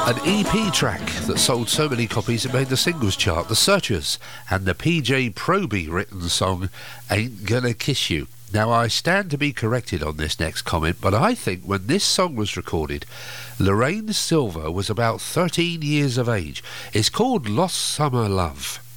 An EP track that sold so many copies it made the singles chart. The Searchers and the PJ Proby written song Ain't Gonna Kiss You. Now, I stand to be corrected on this next comment, but I think when this song was recorded, Lorraine Silver was about 13 years of age. It's called Lost Summer Love.